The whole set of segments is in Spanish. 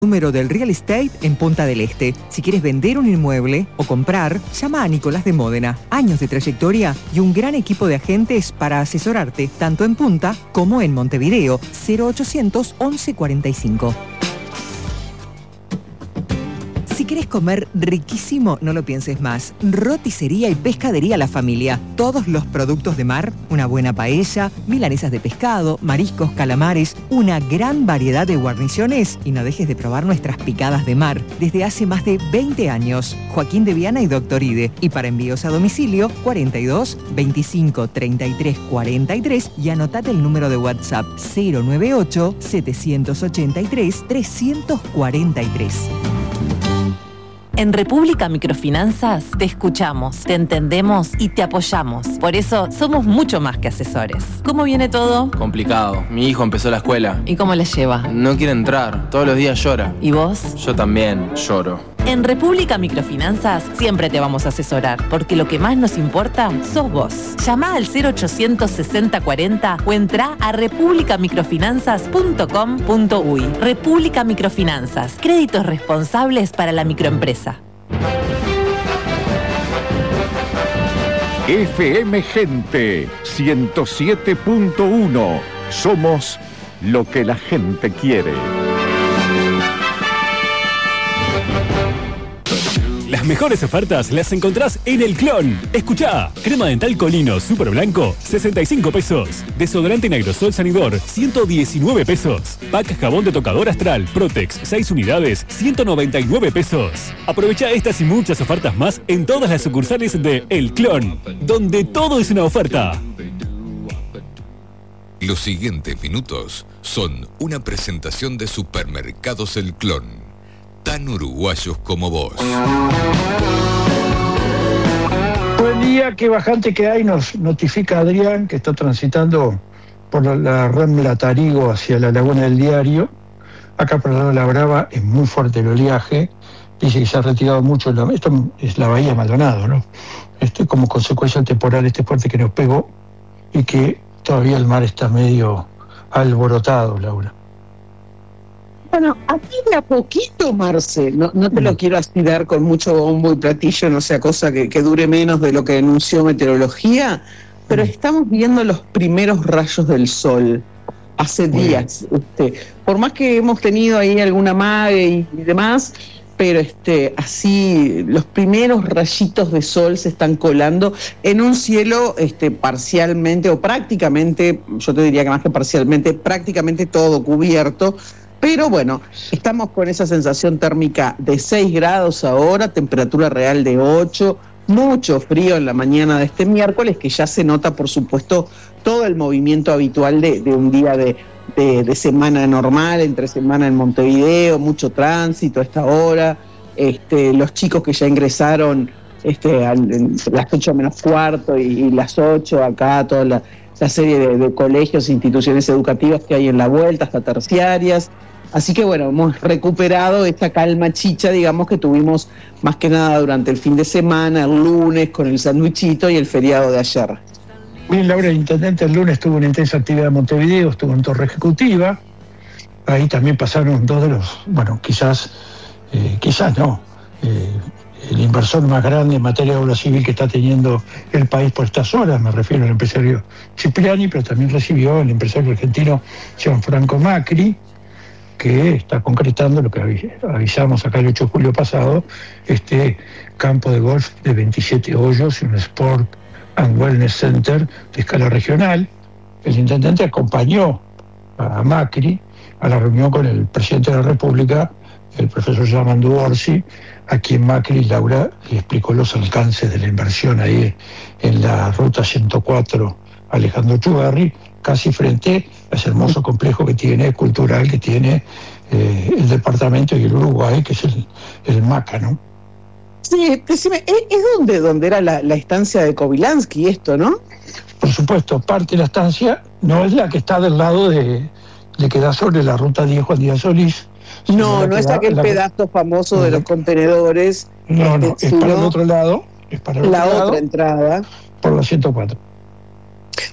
Número del real estate en Punta del Este. Si quieres vender un inmueble o comprar, llama a Nicolás de Módena. Años de trayectoria y un gran equipo de agentes para asesorarte, tanto en Punta como en Montevideo. 0800 11 45. Si querés comer riquísimo, no lo pienses más. Roticería y pescadería La Familia. Todos los productos de mar, una buena paella, milanesas de pescado, mariscos, calamares, una gran variedad de guarniciones y no dejes de probar nuestras picadas de mar. Desde hace más de 20 años. Joaquín de Viana y Doctor Ide. Y para envíos a domicilio, 42 25 33 43 y anotate el número de WhatsApp 098 783 343. En República Microfinanzas te escuchamos, te entendemos y te apoyamos. Por eso somos mucho más que asesores. ¿Cómo viene todo? Complicado. Mi hijo empezó la escuela. ¿Y cómo le lleva? No quiere entrar. Todos los días llora. ¿Y vos? Yo también lloro. En República Microfinanzas siempre te vamos a asesorar, porque lo que más nos importa sos vos. Llama al 0800 60 40 o entra a republicamicrofinanzas.com.uy. República Microfinanzas, créditos responsables para la microempresa. FM Gente 107.1. Somos lo que la gente quiere. Las mejores ofertas las encontrás en El Clon. Escuchá, crema dental Colino Super Blanco, 65 pesos. Desodorante en aerosol Sanidor, 119 pesos. Pack jabón de tocador Astral Protex, 6 unidades, 199 pesos. Aprovecha estas y muchas ofertas más en todas las sucursales de El Clon, donde todo es una oferta. Los siguientes minutos son una presentación de Supermercados El Clon. Tan uruguayos como vos. Buen día, qué bajante que hay, nos notifica Adrián, que está transitando por la Rambla Tarigo hacia la Laguna del Diario. Acá por la Brava es muy fuerte el oleaje, dice que se ha retirado mucho, esto es la Bahía Maldonado, ¿no? Como consecuencia del temporal fuerte que nos pegó y que todavía el mar está medio alborotado, Laura. Bueno, aquí de a poquito, Marce, no te lo quiero así dar con mucho bombo y platillo, no sea cosa que dure menos de lo que denunció meteorología, pero estamos viendo los primeros rayos del sol hace días. Por más que hemos tenido ahí alguna mague y demás, pero así los primeros rayitos de sol se están colando en un cielo parcialmente o prácticamente, yo te diría que más que parcialmente, prácticamente todo cubierto. Pero bueno, estamos con esa sensación térmica de 6 grados ahora, temperatura real de 8, mucho frío en la mañana de este miércoles, que ya se nota, por supuesto, todo el movimiento habitual de un día de semana normal, entre semana en Montevideo, mucho tránsito a esta hora, los chicos que ya ingresaron a las 8 menos cuarto y las 8 acá, toda la serie de colegios e instituciones educativas que hay en la vuelta, hasta terciarias. Así que bueno, hemos recuperado esta calma chicha, digamos, que tuvimos más que nada durante el fin de semana, el lunes, con el sandwichito y el feriado de ayer. Bien, Laura, el intendente el lunes tuvo una intensa actividad en Montevideo, estuvo en Torre Ejecutiva. Ahí también pasaron dos de los, bueno, quizás no, el inversor más grande en materia de obra civil que está teniendo el país por estas horas, me refiero al empresario Cipriani, pero también recibió el empresario argentino Gianfranco Macri, que está concretando lo que avisamos acá el 8 de julio pasado, campo de golf de 27 hoyos y un Sport and Wellness Center de escala regional. El intendente acompañó a Macri a la reunión con el presidente de la República, el profesor Yamandu Orsi, a quien Macri, Laura, le explicó los alcances de la inversión ahí en la ruta 104 Alejandro Chugarri, casi frente a ese hermoso complejo que tiene, cultural, que tiene el departamento y el Uruguay, que es el MACA, ¿no? Sí, decime, ¿es donde era la estancia de Kobylanski esto, no? Por supuesto, parte de la estancia no es la que está del lado de que da sobre la ruta 10 Juan Díaz Solís. No es aquel pedazo famoso de los contenedores. No, es para el otro lado. Es para el la otro otra lado, entrada. Por la 104.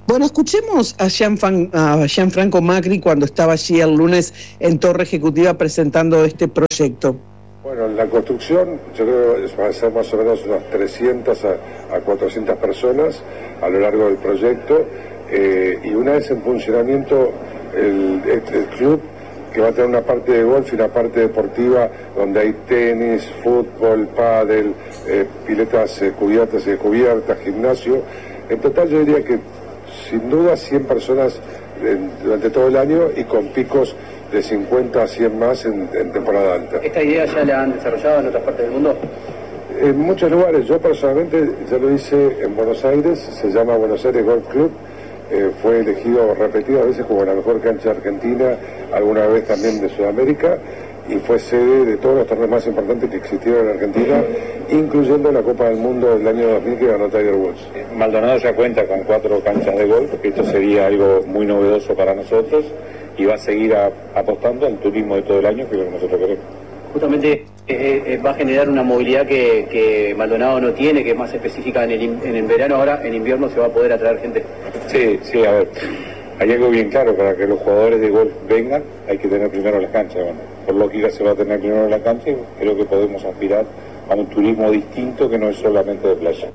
Bueno, escuchemos a Gianfranco Macri cuando estaba allí el lunes en Torre Ejecutiva presentando este proyecto. Bueno, la construcción yo creo que va a ser más o menos unas 300 a 400 personas a lo largo del proyecto, y una vez en funcionamiento el club, que va a tener una parte de golf y una parte deportiva donde hay tenis, fútbol, pádel, piletas cubiertas y descubiertas, gimnasio. En total yo diría que sin duda 100 personas durante todo el año y con picos de 50 a 100 más en temporada alta. ¿Esta idea ya la han desarrollado en otras partes del mundo? En muchos lugares. Yo personalmente ya lo hice en Buenos Aires, se llama Buenos Aires Golf Club. Fue elegido repetidas veces como la mejor cancha de Argentina, alguna vez también de Sudamérica, y fue sede de todos los torneos más importantes que existieron en Argentina, incluyendo la Copa del Mundo del año 2000 que ganó Tiger Woods. Maldonado ya cuenta con 4 canchas de golf, que esto sería algo muy novedoso para nosotros, y va a seguir apostando al turismo de todo el año, que es lo que nosotros queremos. Justamente va a generar una movilidad que Maldonado no tiene, que es más específica en el verano. Ahora en invierno se va a poder atraer gente. Sí, a ver, hay algo bien claro: para que los jugadores de golf vengan hay que tener primero las canchas. Bueno, por lógica se va a tener primero la cancha, y creo que podemos aspirar a un turismo distinto que no es solamente de playa.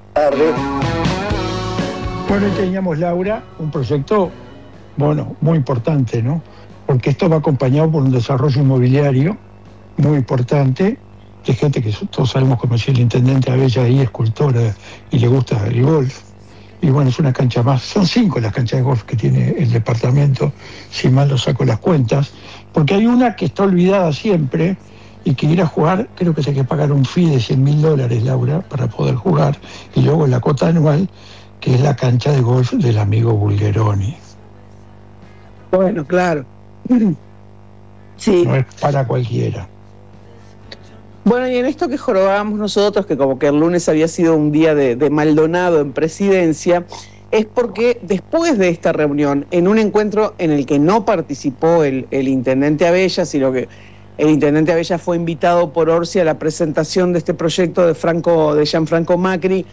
Bueno, teníamos, Laura, un proyecto, bueno, muy importante, ¿no? Porque esto va acompañado por un desarrollo inmobiliario muy importante, de gente que todos sabemos, como decía el intendente Abella, ahí escultora y le gusta el golf. Y bueno, es una cancha más. Son 5 las canchas de golf que tiene el departamento, si mal lo saco las cuentas, porque hay una que está olvidada siempre y que ir a jugar, creo que hay que pagar un fee de $100.000, Laura, para poder jugar, y luego la cuota anual, que es la cancha de golf del amigo Bulgeroni. Bueno, claro. Sí. No es para cualquiera. Bueno, y en esto que jorobábamos nosotros, que como que el lunes había sido un día de Maldonado en presidencia, es porque después de esta reunión, en un encuentro en el que no participó el intendente Abella, sino que el intendente Abella fue invitado por Orsi a la presentación de este proyecto de Gianfranco Macri,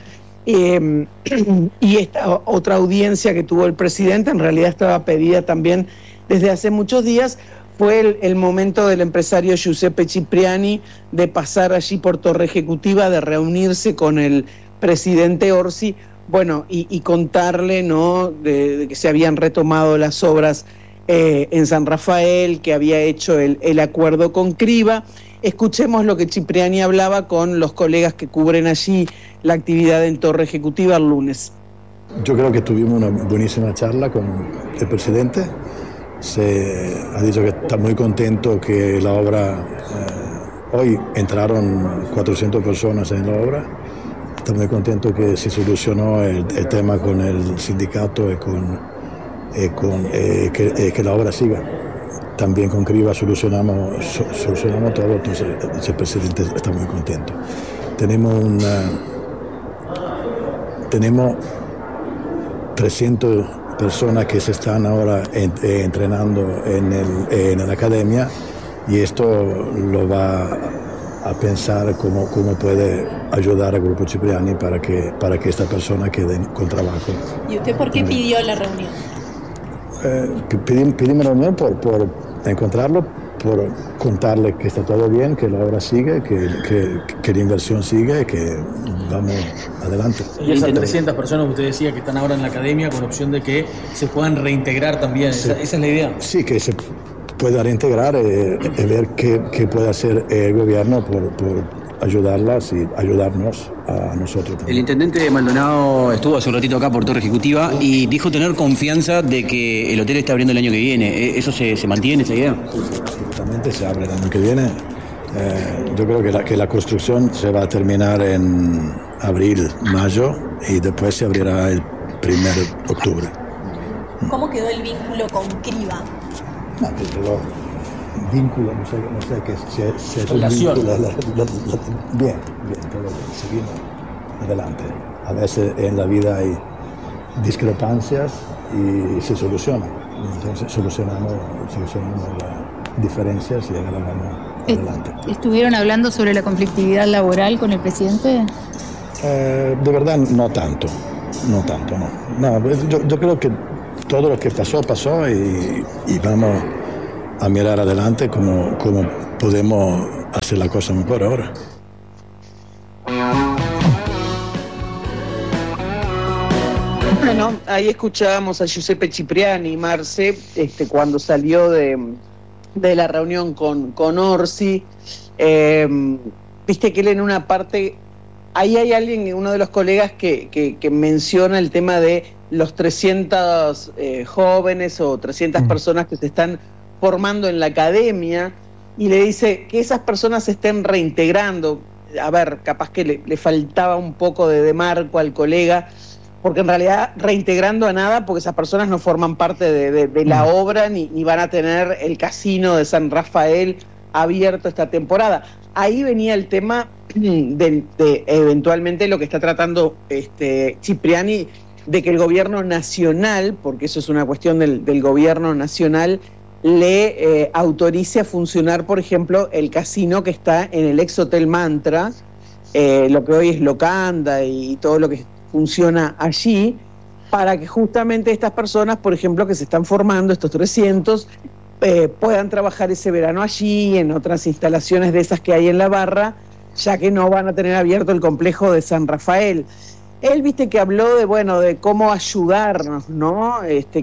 y esta otra audiencia que tuvo el presidente en realidad estaba pedida también desde hace muchos días. Fue el momento del empresario Giuseppe Cipriani de pasar allí por Torre Ejecutiva, de reunirse con el presidente Orsi, bueno, y contarle, ¿no?, de que se habían retomado las obras en San Rafael, que había hecho el acuerdo con Criba. Escuchemos lo que Cipriani hablaba con los colegas que cubren allí la actividad en Torre Ejecutiva el lunes. Yo creo que tuvimos una buenísima charla con el presidente. Se ha dicho que está muy contento que la obra, hoy entraron 400 personas en la obra, está muy contento que se solucionó el tema con el sindicato y que la obra siga. También con Criba solucionamos todo, entonces el presidente está muy contento. Tenemos 300 personas que se están ahora entrenando en la academia, y esto lo va a pensar cómo puede ayudar al Grupo Cipriani para que esta persona quede con trabajo. ¿Y usted por qué pidió la reunión? Pedimos la reunión por encontrarlo, por contarle que está todo bien, que la obra sigue, que la inversión sigue, que vamos adelante. Y esas 300 personas que usted decía que están ahora en la academia, con opción de que se puedan reintegrar también, sí. ¿Esa es la idea? Sí, que se pueda reintegrar y ver qué puede hacer el gobierno por ayudarlas y ayudarnos a nosotros también. El intendente Maldonado estuvo hace un ratito acá por Torre Ejecutiva y dijo tener confianza de que el hotel está abriendo el año que viene. ¿Eso se mantiene, esa idea? Sí, absolutamente se abre el año que viene. Yo creo que la construcción se va a terminar en abril, mayo, y después se abrirá el 1 de octubre. ¿Cómo quedó el vínculo con Criba? Vínculo, no sé qué es relación. Bien, pero seguimos adelante. A veces en la vida hay discrepancias y se solucionan. Entonces solucionamos las diferencias y ahora vamos adelante. ¿Estuvieron hablando sobre la conflictividad laboral con el presidente? De verdad no tanto. No, yo creo que todo lo que pasó, pasó y vamos a mirar adelante cómo podemos hacer la cosa mejor ahora. Bueno, ahí escuchábamos a Giuseppe Cipriani, Marce, cuando salió de la reunión con Orsi. Viste que él en una parte, ahí hay alguien, uno de los colegas que menciona el tema de los 300 jóvenes o 300 personas que se están formando en la academia, y le dice que esas personas se estén reintegrando. A ver, capaz que le faltaba un poco de marco al colega, porque en realidad reintegrando a nada, porque esas personas no forman parte de la obra ni van a tener el casino de San Rafael abierto esta temporada. Ahí venía el tema de eventualmente lo que está tratando Cipriani, de que el gobierno nacional, porque eso es una cuestión del gobierno nacional, le autorice a funcionar, por ejemplo, el casino que está en el ex Hotel Mantra, lo que hoy es Locanda y todo lo que funciona allí, para que justamente estas personas, por ejemplo, que se están formando, estos 300, puedan trabajar ese verano allí, en otras instalaciones de esas que hay en la barra, ya que no van a tener abierto el complejo de San Rafael. Él, viste, que habló de cómo ayudarnos, ¿no?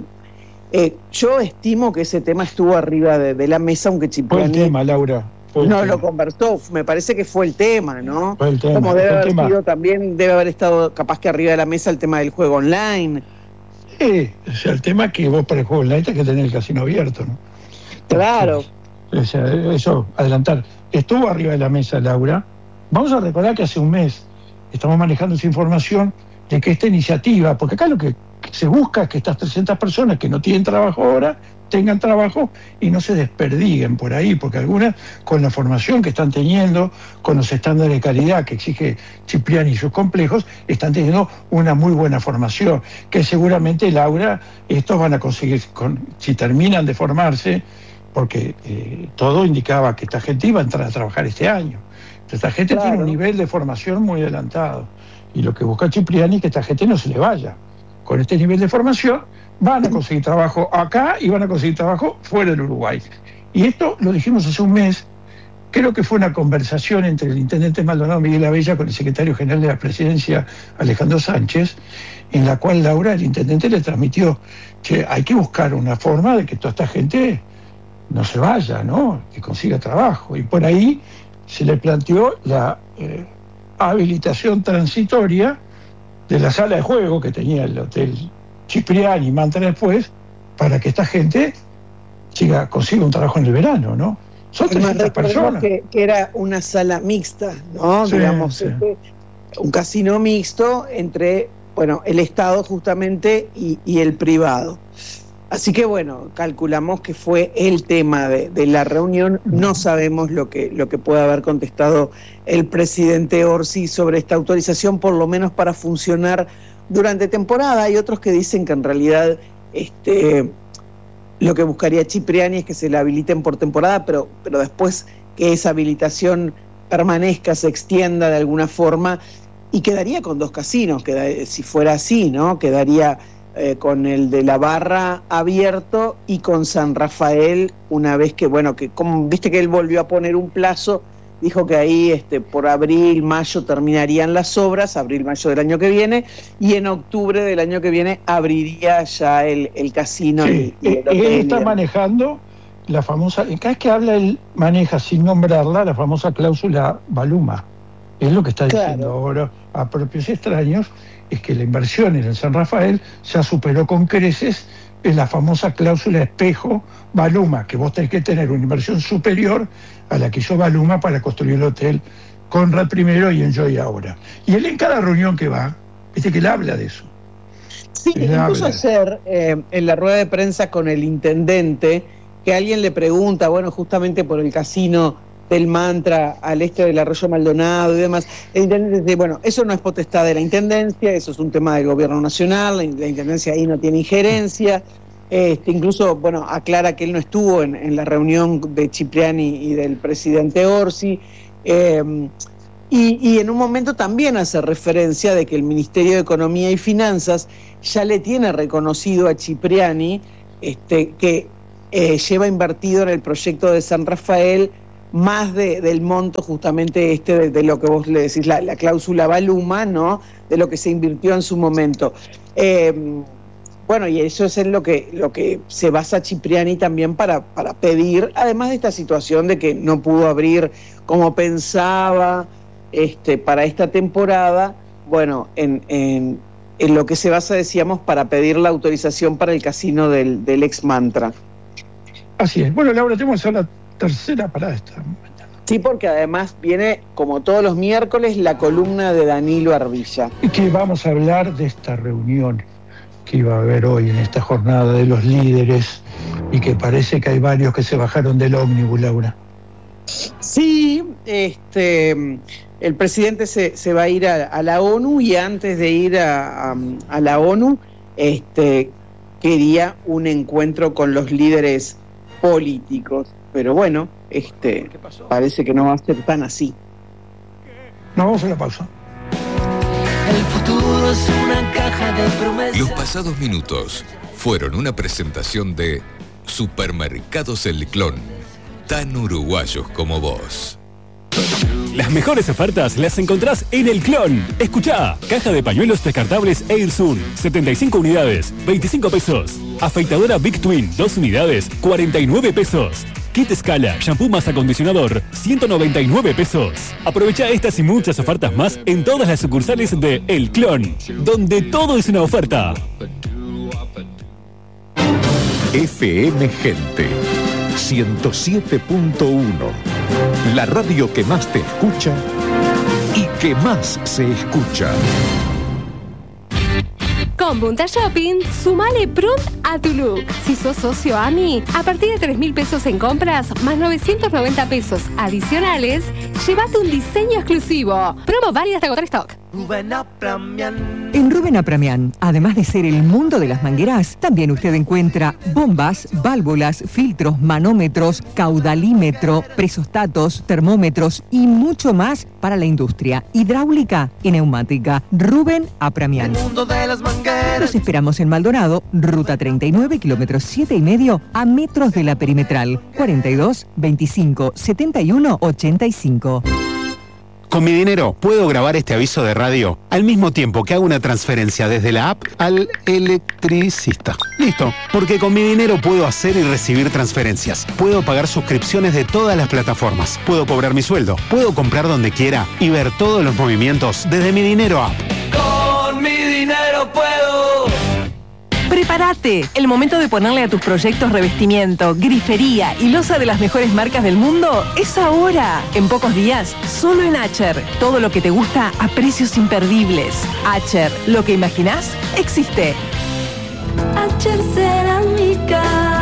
Yo estimo que ese tema estuvo arriba de la mesa, aunque Cipriani... Fue el tema, Laura. No lo conversó, me parece que fue el tema, ¿no? Fue el tema. Como debe haber sido también, debe haber estado capaz que arriba de la mesa el tema del juego online. Sí, o sea, el tema es que vos para el juego online tenés que tener el casino abierto, ¿no? Claro. O sea, eso, adelantar. Estuvo arriba de la mesa, Laura. Vamos a recordar que hace un mes estamos manejando esa información de que esta iniciativa, porque acá lo que se busca es que estas 300 personas que no tienen trabajo ahora tengan trabajo y no se desperdiguen por ahí, porque algunas, con la formación que están teniendo, con los estándares de calidad que exige Cipriani y sus complejos, están teniendo una muy buena formación, que seguramente, Laura, estos van a conseguir, si terminan de formarse, porque todo indicaba que esta gente iba a entrar a trabajar este año. Esta gente tiene un nivel de formación muy adelantado, y lo que busca Cipriani es que esta gente no se le vaya. Con este nivel de formación van a conseguir trabajo acá y van a conseguir trabajo fuera del Uruguay. Y esto lo dijimos hace un mes. Creo que fue una conversación entre el intendente Maldonado Miguel Abella con el secretario general de la Presidencia Alejandro Sánchez, en la cual, Laura, el intendente le transmitió que hay que buscar una forma de que toda esta gente no se vaya, ¿no? Que consiga trabajo. Y por ahí se le planteó la habilitación transitoria de la sala de juego que tenía el Hotel Cipriani y Mantra después, para que esta gente consiga un trabajo en el verano, ¿no? Son 300 personas. Que era una sala mixta, ¿no? Sí, digamos, sí. Un casino mixto entre, el Estado justamente y el privado. Así que calculamos que fue el tema de la reunión. No sabemos lo que puede haber contestado el presidente Orsi sobre esta autorización, por lo menos para funcionar durante temporada. Hay otros que dicen que en realidad lo que buscaría Cipriani es que se la habiliten por temporada, pero después que esa habilitación permanezca, se extienda de alguna forma, y quedaría con 2 casinos, si fuera así, ¿no? Quedaría con el de la barra abierto y con San Rafael, una vez que, como viste que él volvió a poner un plazo, dijo que ahí por abril, mayo terminarían las obras, abril, mayo del año que viene, y en octubre del año que viene abriría ya el casino. Sí, y el hotel. él está manejando la famosa, cada vez que habla él maneja sin nombrarla la famosa cláusula Baluma. Es lo que está diciendo ahora a propios y extraños, es que la inversión en el San Rafael ya superó con creces la famosa cláusula espejo Baluma, que vos tenés que tener una inversión superior a la que hizo Baluma para construir el hotel Conrad primero y Enjoy ahora. Y él en cada reunión que va, viste que él habla de eso. Sí, incluso ayer en la rueda de prensa con el intendente, que alguien le pregunta, justamente por el casino del Mantra al este del Arroyo Maldonado y demás, el intendente dice, eso no es potestad de la intendencia, eso es un tema del gobierno nacional, la intendencia ahí no tiene injerencia. Incluso, aclara que él no estuvo en la reunión de Cipriani y del presidente Orsi. Y en un momento también hace referencia de que el Ministerio de Economía y Finanzas ya le tiene reconocido a Cipriani que lleva invertido en el proyecto de San Rafael más del monto justamente de lo que vos le decís, la cláusula Baluma, ¿no? De lo que se invirtió en su momento. Bueno, y eso es en lo que se basa Cipriani también para pedir, además de esta situación de que no pudo abrir como pensaba para esta temporada, bueno, en lo que se basa, decíamos, para pedir la autorización para el casino del ex Mantra. Así es. Bueno, Laura, tenemos a la tercera para esta mañana. Sí, porque además viene, como todos los miércoles, la columna de Danilo Arbilla. Y que vamos a hablar de esta reunión que iba a haber hoy en esta jornada de los líderes y que parece que hay varios que se bajaron del ómnibus, Laura. Sí, el presidente se va a ir a la ONU y antes de ir a la ONU quería un encuentro con los líderes políticos, pero bueno, parece que no va a ser tan así. Nos vamos a la pausa. El futuro es una caja de promesas. Los pasados minutos fueron una presentación de Supermercados El Clon, tan uruguayos como vos. Las mejores ofertas las encontrás en El Clon. Escuchá, caja de pañuelos descartables Airsun, 75 unidades, 25 pesos. Afeitadora Big Twin, 2 unidades, 49 pesos. Kit Scala, shampoo más acondicionador, 199 pesos. Aprovecha estas y muchas ofertas más en todas las sucursales de El Clon, donde todo es una oferta. FM Gente 107.1, la radio que más te escucha y que más se escucha. Con Punta Shopping, sumale Prun a tu look. Si sos socio AMI, a partir de 3.000 pesos en compras, más 990 pesos adicionales, llévate un diseño exclusivo. Promo válida hasta agotar stock. En Rubén Apramián, además de ser el mundo de las mangueras, también usted encuentra bombas, válvulas, filtros, manómetros, caudalímetro, presostatos, termómetros y mucho más para la industria hidráulica y neumática. Rubén Apramián. Los esperamos en Maldonado, ruta 39, kilómetros 7,5, a metros de la perimetral. 42 25 71 85. Con mi dinero puedo grabar este aviso de radio al mismo tiempo que hago una transferencia desde la app al electricista. Listo, porque con mi dinero puedo hacer y recibir transferencias. Puedo pagar suscripciones de todas las plataformas. Puedo cobrar mi sueldo. Puedo comprar donde quiera y ver todos los movimientos desde mi dinero app. Con mi dinero puedo. ¡Prepárate! El momento de ponerle a tus proyectos revestimiento, grifería y loza de las mejores marcas del mundo es ahora. En pocos días, solo en Acher. Todo lo que te gusta a precios imperdibles. Acher, lo que imaginás, existe. Acher Cerámica.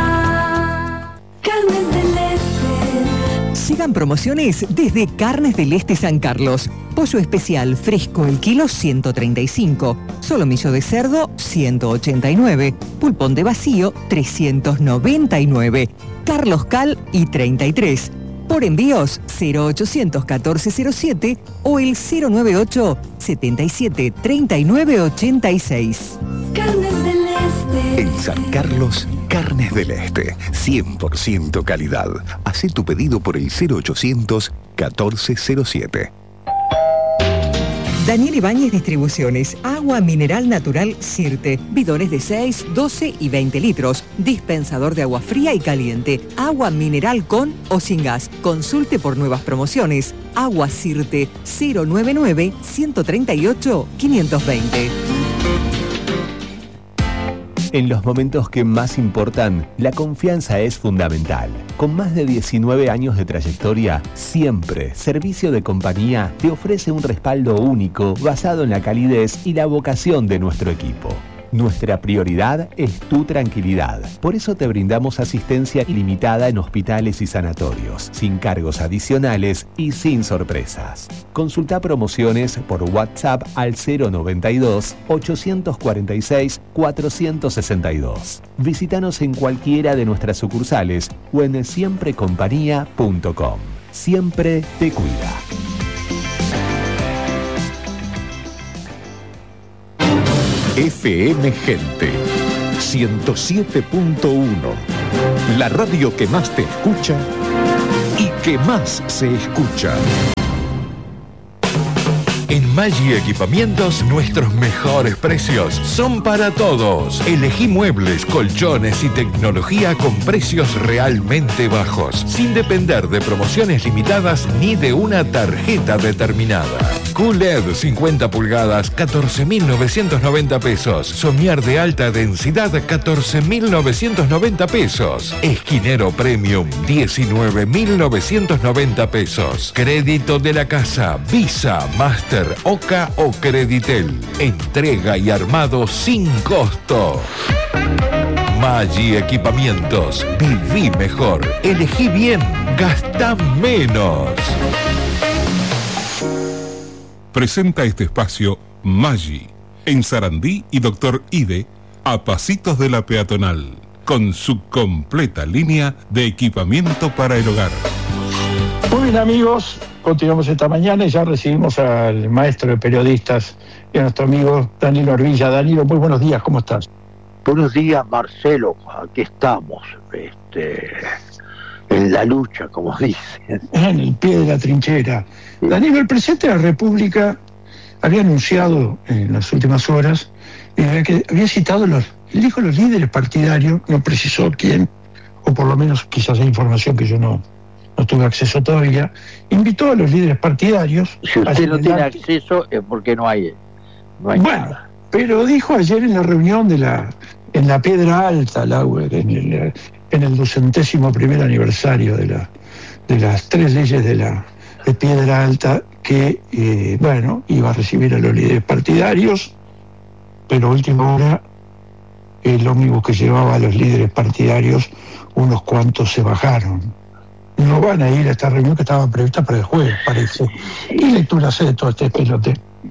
Carnes del Este. Sigan promociones desde Carnes del Este San Carlos. Pollo especial fresco el kilo 135. Solomillo de cerdo 189. Pulpón de vacío 399. Carlos Cal y 33. Por envíos 0800 1407 o el 098 77 39 86. Carnes del Este. En San Carlos, Carnes del Este, 100% calidad. Hacé tu pedido por el 0800 1407. Daniel Ibáñez Distribuciones, agua mineral natural Sirte, bidones de 6, 12 y 20 litros, dispensador de agua fría y caliente, agua mineral con o sin gas. Consulte por nuevas promociones. Agua Sirte 099 138 520. En los momentos que más importan, la confianza es fundamental. Con más de 19 años de trayectoria, siempre Servicio de Compañía te ofrece un respaldo único basado en la calidez y la vocación de nuestro equipo. Nuestra prioridad es tu tranquilidad. Por eso te brindamos asistencia ilimitada en hospitales y sanatorios, sin cargos adicionales y sin sorpresas. Consulta promociones por WhatsApp al 092-846-462. Visítanos en cualquiera de nuestras sucursales o en siemprecompañía.com. Siempre te cuida. FM Gente 107.1, la radio que más te escucha y que más se escucha. En Maggi Equipamientos, nuestros mejores precios son para todos. Elegí muebles, colchones y tecnología con precios realmente bajos, sin depender de promociones limitadas ni de una tarjeta determinada. QLED 50 pulgadas, 14.990 pesos. Somier de alta densidad, 14.990 pesos. Esquinero Premium, 19.990 pesos. Crédito de la casa, Visa, Master, Oca o Creditel. Entrega y armado sin costo. Maggi Equipamientos. Viví mejor. Elegí bien. Gastá menos. Presenta este espacio Maggi, en Sarandí y Doctor Ide, a pasitos de la peatonal, con su completa línea de equipamiento para el hogar. Muy bien, amigos, continuamos esta mañana y ya recibimos al maestro de periodistas y a nuestro amigo Danilo Arvilla. Danilo, muy buenos días, ¿cómo estás? Buenos días, Marcelo, aquí estamos, en la lucha, como dicen. En el pie de la trinchera. Sí. Danilo, el presidente de la República había anunciado en las últimas horas que había citado dijo los líderes partidarios, no precisó quién, o por lo menos quizás hay información que yo no tuve acceso todavía, invitó a los líderes partidarios. Si usted no tiene acceso es porque no hay nada. Pero dijo ayer en la reunión en la Piedra Alta, en el 201º aniversario de las 3 leyes de Piedra Alta, que iba a recibir a los líderes partidarios, pero a última hora el ómnibus que llevaba a los líderes partidarios, unos cuantos se bajaron. No van a ir a esta reunión que estaba prevista para el jueves, parece. ¿Qué lectura hace de todo este pelote?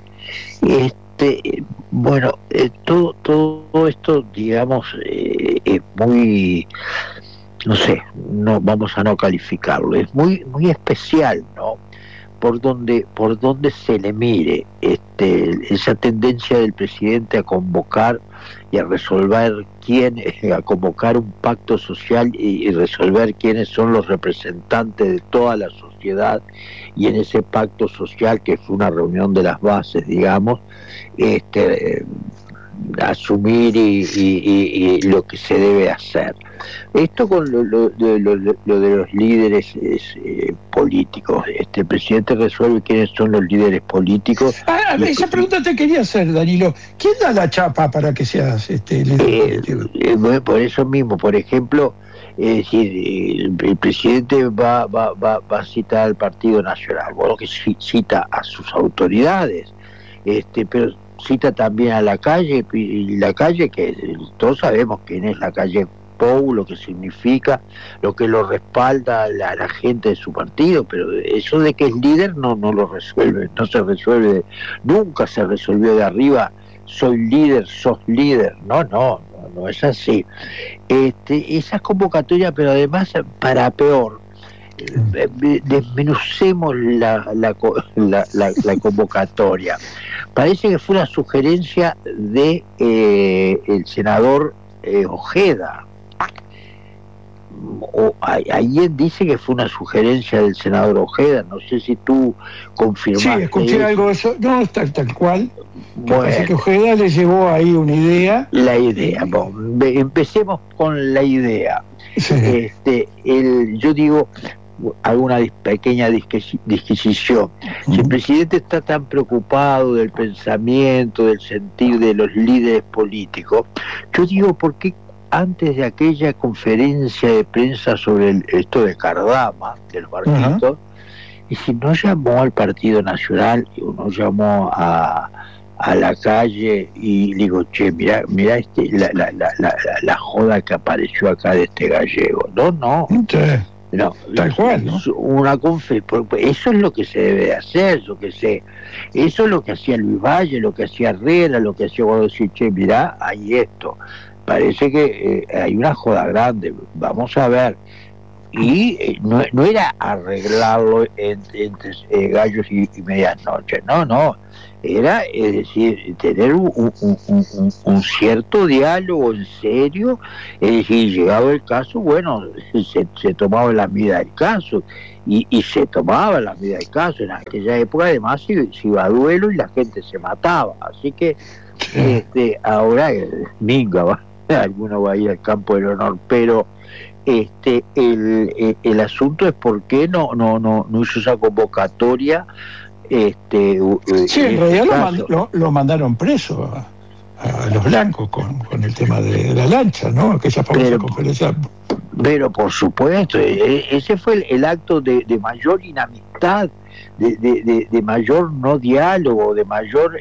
Todo esto, digamos, es muy, no sé, no vamos a no calificarlo, es muy especial, ¿no? Por donde se le mire, esa tendencia del presidente a convocar y a resolver a convocar un pacto social y resolver quiénes son los representantes de toda la sociedad, y en ese pacto social, que es una reunión de las bases, digamos, asumir y lo que se debe hacer. Esto con lo de los líderes políticos. El presidente resuelve quiénes son los líderes políticos. Esa pregunta te quería hacer, Danilo. ¿Quién da la chapa para que seas líder político? Por eso mismo, por ejemplo, el presidente va a citar al Partido Nacional, bueno, que cita a sus autoridades, pero cita también a la calle, y la calle, que todos sabemos quién es la calle Pou, lo que significa, lo que lo respalda la gente de su partido, pero eso de que es líder no lo resuelve, no se resuelve, nunca se resolvió de arriba, soy líder, sos líder, no es así. Esa convocatoria, pero además, para peor, desmenucemos la convocatoria. Parece que fue una sugerencia de el senador Ojeda. Ayer dice que fue una sugerencia del senador Ojeda, no sé si tú confirmaste. Sí, escuché algo de eso, no está tal cual. Parece que Ojeda le llevó ahí una idea. La idea, empecemos con la idea. Sí. Yo digo, alguna pequeña disquisición. Si el presidente está tan preocupado del pensamiento, del sentir de los líderes políticos, yo digo, ¿por qué antes de aquella conferencia de prensa sobre esto de Cardama, del barquito, y si no llamó al Partido Nacional, y uno llamó a la calle y digo, che, mira la joda que apareció acá de este gallego? No, tal cual, ¿no? Eso es lo que se debe hacer, yo que sé. Eso es lo que hacía Luis Valle, lo que hacía Herrera, lo que hacía cuando decía, che, mirá, hay esto. Parece que hay una joda grande, vamos a ver. y no era arreglarlo entre gallos y medianoche, no, era, es decir, tener un cierto diálogo en serio, es decir, llegado el caso, bueno, se tomaba la medida del caso, y se tomaba la medida del caso. En aquella época además se iba a duelo y la gente se mataba, así que ahora minga, alguno va a ir al campo del honor, pero el asunto es por qué no hizo esa convocatoria. Sí, en realidad lo mandaron preso a los blancos con el tema de la lancha, ¿no? Aquella famosa conferencia. Pero por supuesto, ese fue el acto de mayor inamistad, de mayor no diálogo, de mayor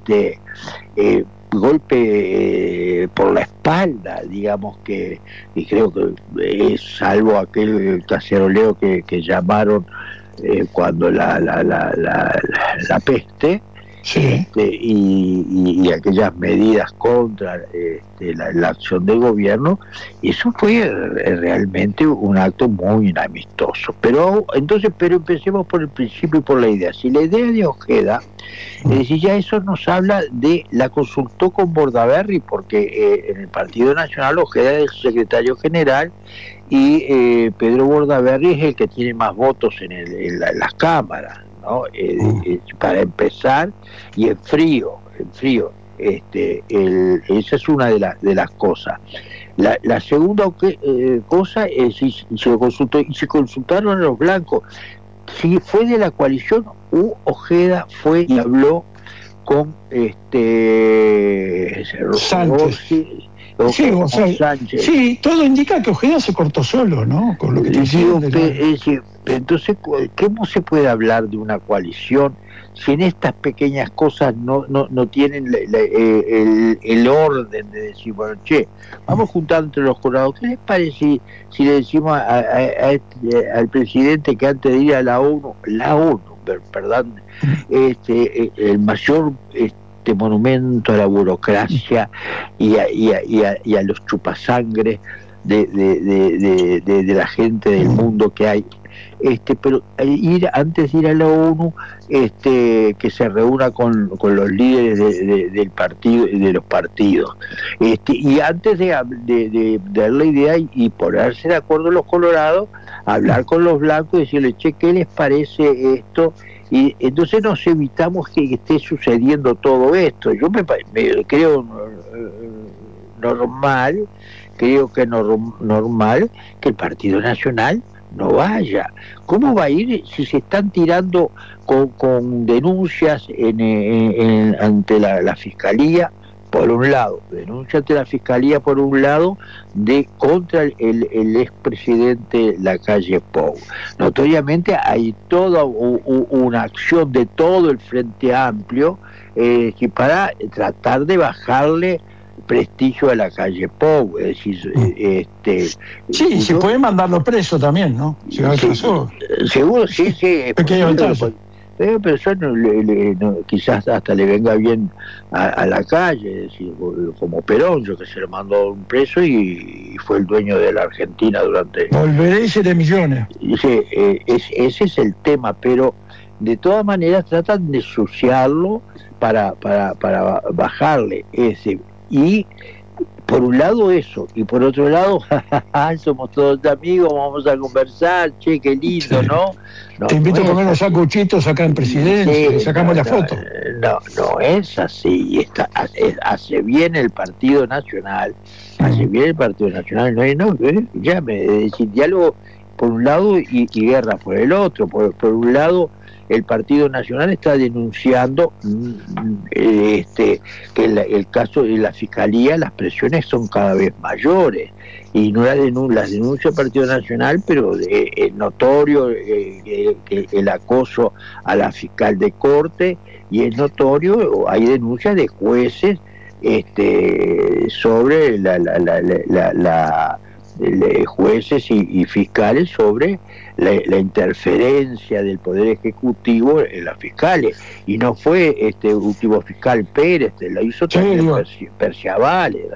golpe por la espalda, digamos, y creo que salvo aquel caceroleo que llamaron cuando la peste, sí. Y aquellas medidas contra la acción del gobierno, eso fue realmente un acto muy inamistoso. Pero empecemos por el principio y por la idea. Si la idea de Ojeda, es decir, ya eso nos habla de, la consultó con Bordaberry, porque en el Partido Nacional Ojeda es el secretario general, y Pedro Bordaberry es el que tiene más votos en las cámaras, ¿no? Para empezar, y en frío, esa es una de las cosas. La segunda cosa es si se consultaron a los blancos, si fue de la coalición, Ojeda fue y habló con Sánchez. Sí, todo indica que Ojeda se cortó solo, ¿no? Con lo que entonces, ¿cómo se puede hablar de una coalición si en estas pequeñas cosas no tienen el orden de decir, bueno, vamos juntando entre los colorados? ¿Qué les parece si le decimos al presidente que antes de ir a la ONU, perdón, el mayor monumento a la burocracia y a los chupasangres de la gente del mundo que hay, pero antes de ir a la ONU, que se reúna con los líderes del partido y de los partidos, y antes de dar la idea y ponerse de acuerdo los colorados, hablar con los blancos y decirles, ¿qué les parece esto? Y entonces nos evitamos que esté sucediendo todo esto. Yo me creo normal que el Partido Nacional no vaya. ¿Cómo va a ir si se están tirando con denuncias ante la Fiscalía? Por un lado, denuncia ante la Fiscalía por un lado contra el expresidente Lacalle Pou. Notoriamente hay toda una acción de todo el Frente Amplio para tratar de bajarle prestigio a Lacalle Pou, es decir, sí, se puede mandarlo preso también, ¿no? Si no seguro, sí. Pequeño detalle. Pero eso quizás hasta le venga bien a la calle, es decir, como Perón, que se le mandó un preso y fue el dueño de la Argentina durante... Volveré y seré millones. Sí, ese es el tema, pero de todas maneras tratan de ensuciarlo para bajarle ese. Y por un lado eso, y por otro lado, somos todos amigos, vamos a conversar, qué lindo, ¿no? Te invito a comer unos sanguchitos acá en Presidencia, y sacamos la foto. No es así, hace bien el Partido Nacional, decir, diálogo por un lado y guerra por el otro. Por un lado, el Partido Nacional está denunciando que el caso de la Fiscalía, las presiones son cada vez mayores, y no las denuncia el Partido Nacional, pero es notorio el acoso a la fiscal de corte, y es notorio, hay denuncias de jueces sobre jueces y fiscales sobre la interferencia del Poder Ejecutivo en las fiscales, y no fue este último fiscal Pérez, lo hizo también Perciabale.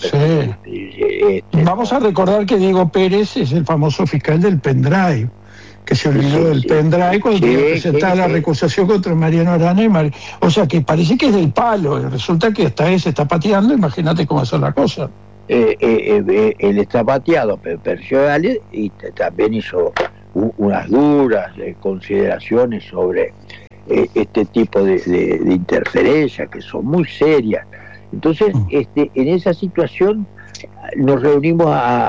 Vamos a recordar que Diego Pérez es el famoso fiscal del pendrive, que se olvidó del pendrive cuando presentaba la recusación contra Mariano Arana o sea que parece que es del palo, y resulta que hasta él se está pateando. Imagínate cómo es la cosa. Él está pateado, Perciabale, y también hizo unas duras consideraciones sobre este tipo de interferencia, que son muy serias. Entonces, en esa situación nos reunimos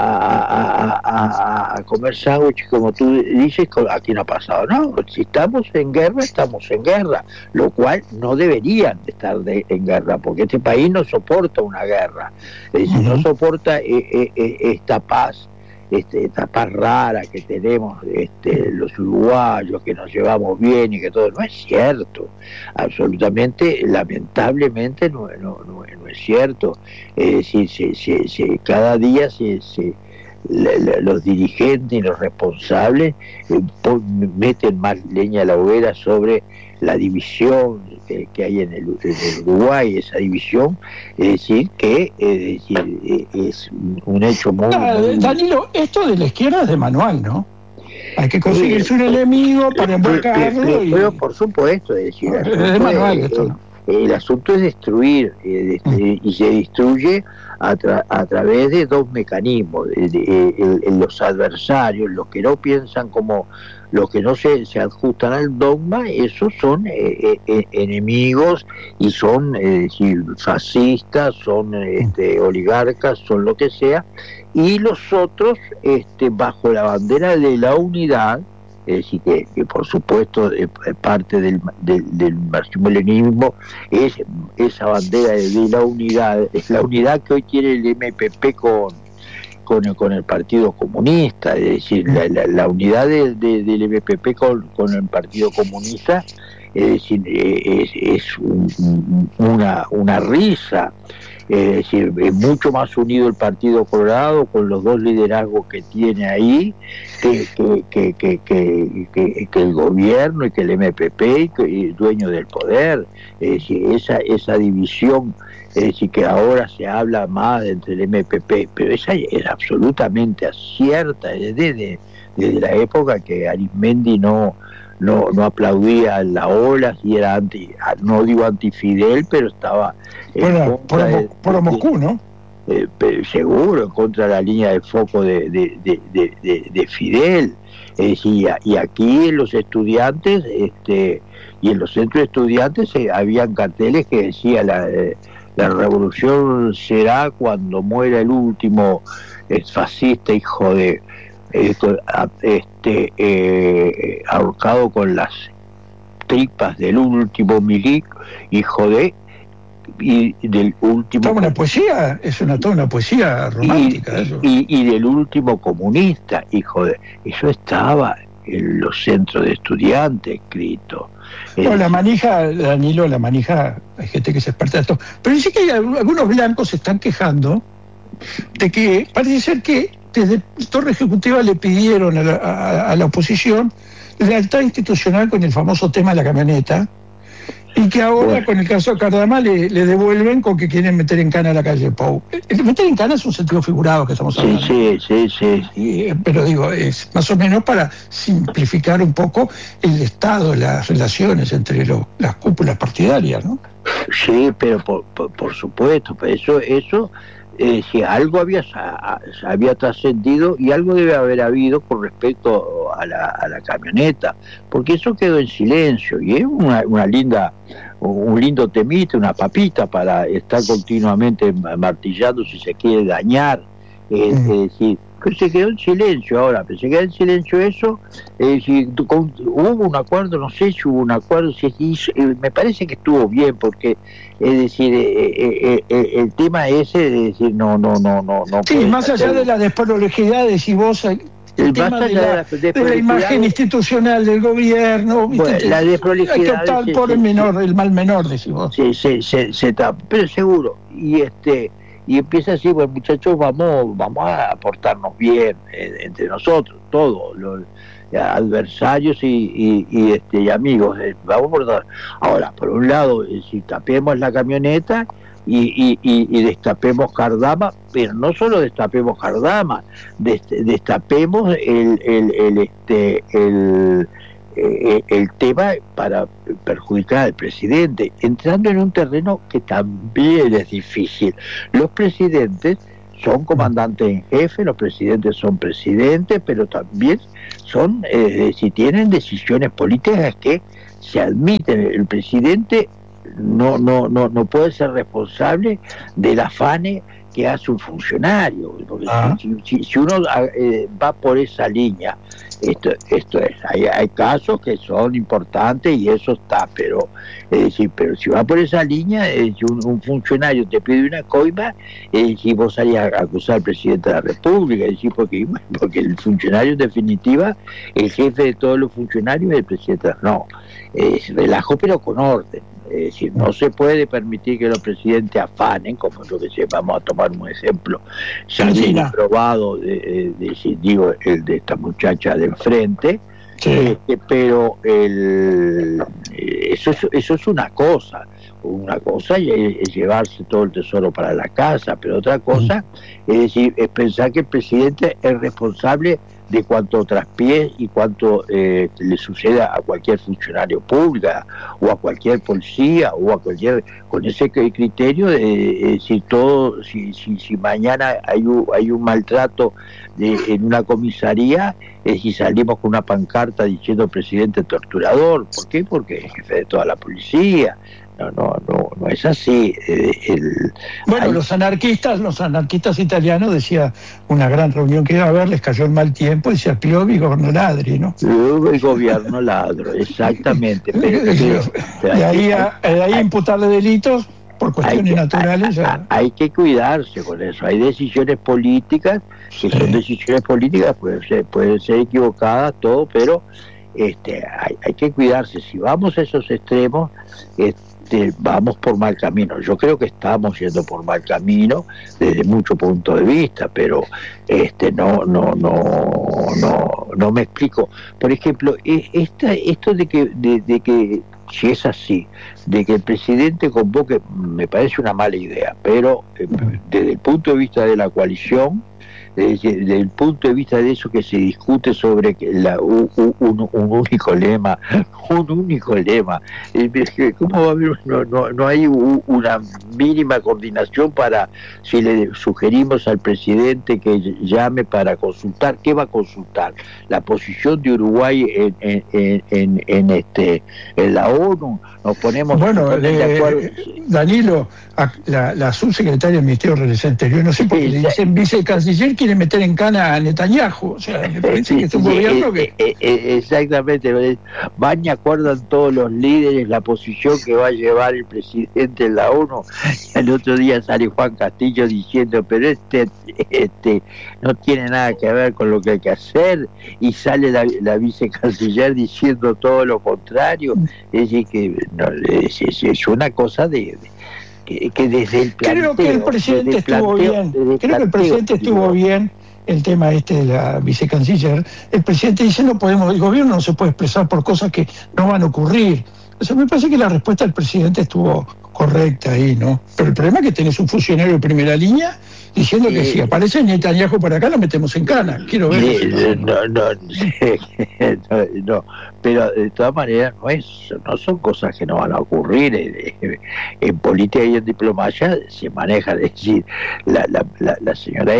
a comer sándwiches, como tú dices, aquí no ha pasado. No, si estamos en guerra, estamos en guerra, lo cual no deberían de estar en guerra, porque este país no soporta una guerra, no soporta esta paz rara que tenemos los uruguayos, que nos llevamos bien y que todo. No es cierto, absolutamente, lamentablemente no es cierto. Es decir, cada día los dirigentes y los responsables meten más leña a la hoguera sobre la división que hay en el Uruguay. Esa división, es decir, es un hecho muy... Danilo, esto de la izquierda es de manual, ¿no? Hay que conseguirse un enemigo para embarcarlo. Pero por supuesto, es decir, es de manual esto, ¿no? El asunto es destruir, y se destruye a través de dos mecanismos. Los adversarios, los que no piensan como los que no se ajustan al dogma, esos son enemigos, y son fascistas, son oligarcas, son lo que sea, y los otros bajo la bandera de la unidad. Es decir, que por supuesto parte del marxismo-leninismo es esa bandera de la unidad, es la unidad que hoy tiene el MPP con el Partido Comunista. Es decir, la unidad del MPP con el Partido Comunista, es decir, es una risa. Es decir, es mucho más unido el Partido Colorado con los dos liderazgos que tiene ahí que el gobierno y que el MPP y el dueño del poder. Es decir, esa división, es decir, que ahora se habla más entre el MPP, pero esa es absolutamente cierta desde la época que Arismendi no aplaudía la ola, y era no digo anti-Fidel, pero estaba por Moscú, ¿no? Seguro, en contra de la línea de foco de Fidel. Y aquí en los estudiantes, y en los centros de estudiantes habían carteles que decía la revolución será cuando muera el último fascista hijo de ahorcado con las tripas del último milico, hijo de, y del último... Toda una poesía, es toda una poesía romántica. Y del último comunista, hijo de... Eso estaba en los centros de estudiantes escrito. No, la manija, Danilo, hay gente que se experta de esto, pero dice que algunos blancos se están quejando de que parece ser que desde Torre Ejecutiva le pidieron a la oposición lealtad institucional con el famoso tema de la camioneta, y que ahora con el caso de Cardama le devuelven con que quieren meter en cana a la calle Pou. El meter en cana es un sentido figurado que estamos hablando. Sí. Pero digo, es más o menos para simplificar un poco el estado de las relaciones entre las cúpulas partidarias, ¿no? Sí, pero por supuesto, pero eso si algo había trascendido, y algo debe haber habido con respecto a la camioneta, porque eso quedó en silencio, y es un lindo temita, una papita para estar continuamente martillando si se quiere dañar. Es decir, pero se quedó en silencio ahora, pero se quedó en silencio eso. Hubo un acuerdo, no sé si hubo un acuerdo, me parece que estuvo bien, porque es decir, el tema ese de decir no. Sí, más allá de la desprolijidad, decís vos, el tema de la imagen institucional del gobierno, bueno, la desprolijidad, hay que optar por el mal menor, decís vos. Sí, se tapa, pero seguro. y empieza así, bueno, muchachos, vamos a portarnos bien entre nosotros, todos los adversarios y amigos, vamos por todo. Ahora, por un lado, si tapemos la camioneta y destapemos Cardama, pero no solo destapemos Cardama, destapemos el tema para perjudicar al presidente, entrando en un terreno que también es difícil. Los presidentes son comandantes en jefe, los presidentes son presidentes, pero también son, si tienen decisiones políticas que se admiten. El presidente no puede ser responsable del afane que hace un funcionario, porque si uno va por esa línea, esto es, hay casos que son importantes y eso está, pero si va por esa línea, si un funcionario te pide una coima, si vos salís a acusar al presidente de la República, porque el funcionario en definitiva, el jefe de todos los funcionarios es el presidente, no, relajo pero con orden. Es decir, no se puede permitir que los presidentes afanen, como lo que vamos a tomar un ejemplo ya bien probado, el de esta muchacha de enfrente, pero eso es una cosa es llevarse todo el tesoro para la casa, pero otra cosa es pensar que el presidente es responsable de cuanto traspie y cuanto le suceda a cualquier funcionario público o a cualquier policía o a cualquier, con ese criterio de si mañana hay un maltrato en una comisaría, si salimos con una pancarta diciendo presidente torturador. ¿Por qué? Porque es jefe de toda la policía. No es así. Los anarquistas italianos, decía una gran reunión que iba a haber, les cayó el mal tiempo, decía Piovi, gobierno ladri, ¿no? El gobierno ladro, exactamente. De ahí imputarle delitos por cuestiones naturales. Hay que cuidarse con eso. Hay decisiones políticas, que son decisiones políticas, pueden ser equivocadas, todo, pero hay que cuidarse. Si vamos a esos extremos, vamos por mal camino. Yo creo que estamos yendo por mal camino desde mucho punto de vista, pero no me explico. Por ejemplo, esto de que si es así, de que el presidente convoque, me parece una mala idea, pero desde el punto de vista de la coalición, desde el punto de vista de eso que se discute sobre un único lema, ¿cómo va a haber? No hay una mínima coordinación para, si le sugerimos al presidente que llame para consultar, ¿qué va a consultar? La posición de Uruguay en la ONU. Nos ponemos de acuerdo. Danilo, la subsecretaria del Ministerio de Relaciones Exteriores, no sé por qué le dicen vicecanciller, quiere meter en cana a Netanyahu. O sea, me parece que es un gobierno que... Exactamente. Van y acuerdan todos los líderes la posición que va a llevar el presidente en la ONU. El otro día sale Juan Castillo diciendo, pero no tiene nada que ver con lo que hay que hacer, y sale la vicecanciller diciendo todo lo contrario. Es decir, que es una cosa que desde el planteo... Creo que el presidente estuvo bien el tema de la vicecanciller. El presidente dice, el gobierno no se puede expresar por cosas que no van a ocurrir. O sea, me parece que la respuesta del presidente estuvo correcta ahí, ¿no? Pero el problema es que tenés un funcionario de primera línea diciendo que si aparece Netanyahu por acá lo metemos en cana. Quiero ver no, pero de todas maneras no son cosas que no van a ocurrir. En política y en diplomacia se maneja, es decir, la señora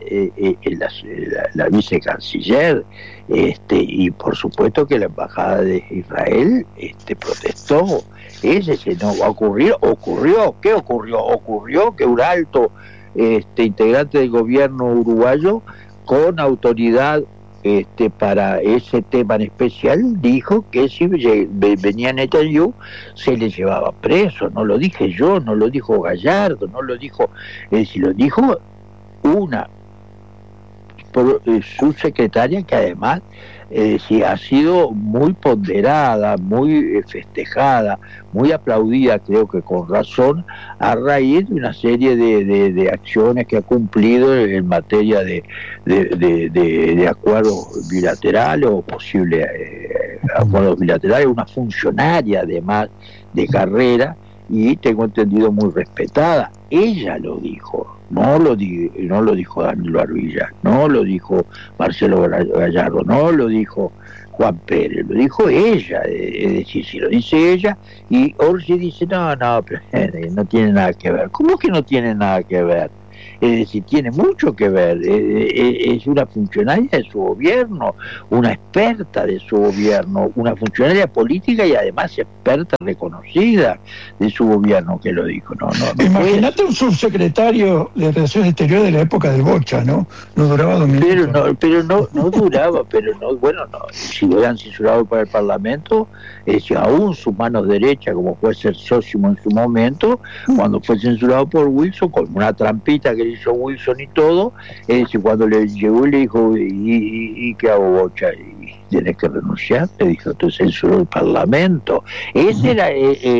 la vicecanciller, y por supuesto que la embajada de Israel protestó. Ese no va a ocurrir. ¿Qué ocurrió? Ocurrió que un alto integrante del gobierno uruguayo con autoridad para ese tema en especial dijo que si venía Netanyahu se le llevaba preso. No lo dije yo, no lo dijo Gallardo, no lo dijo, lo dijo una subsecretaria que además Sí, ha sido muy ponderada, muy festejada, muy aplaudida, creo que con razón, a raíz de una serie de acciones que ha cumplido en materia de acuerdos bilaterales o posibles acuerdos bilaterales, una funcionaria además de carrera, y tengo entendido muy respetada. Ella lo dijo, no lo dijo Danilo Arbilla, no lo dijo Marcelo Gallardo, no lo dijo Juan Pérez, lo dijo ella. Es decir, si lo dice ella, y Orsi dice, no, pero no tiene nada que ver. ¿Cómo que no tiene nada que ver? Es decir, tiene mucho que ver. Es una funcionaria de su gobierno, una experta de su gobierno, una funcionaria política y además experta reconocida de su gobierno que lo dijo. No Imagínate un subsecretario de Relaciones Exteriores de la época del Bocha, ¿no? No duraba 2 minutos. Pero no duraba, si lo habían censurado para el Parlamento, aún su mano derecha, como fue ser Sósimo en su momento, cuando fue censurado por Wilson, con una trampita que hizo Wilson y todo, cuando le llegó y le dijo, ¿y qué hago, Bocha? Y tienes que renunciar, le dijo, te censuró el Parlamento. Ese era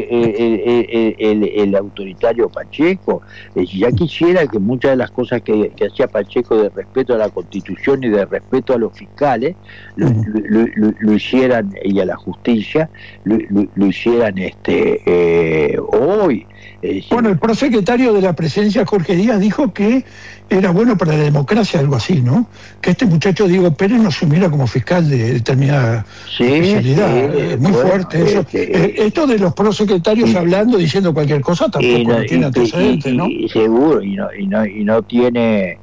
el autoritario Pacheco. Ya quisiera que muchas de las cosas que hacía Pacheco de respeto a la Constitución y de respeto a los fiscales lo hicieran, y a la justicia lo hicieran hoy. Bueno, el prosecretario de la Presidencia, Jorge Díaz, dijo que era bueno para la democracia, algo así, ¿no? Que este muchacho Diego Pérez no asumiera como fiscal de determinada especialidad. Muy fuerte eso. Esto de los prosecretarios hablando, diciendo cualquier cosa, tampoco tiene antecedentes, ¿no? Seguro, y no tiene